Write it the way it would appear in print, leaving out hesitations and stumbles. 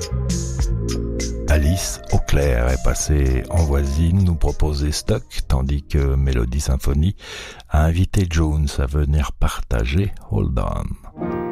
Alice Auclair est passée en voisine nous proposer Stock, tandis que Melody Symphony a invité Jones à venir partager Hold On.